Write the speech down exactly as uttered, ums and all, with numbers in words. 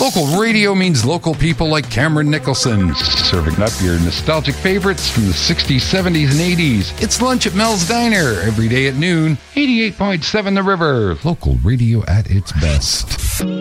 Local radio means local people like Cameron Nicholson, serving up your nostalgic favorites from the sixties, seventies, and eighties. It's lunch at Mel's Diner every day at noon. eighty-eight point seven The River, local radio at its best.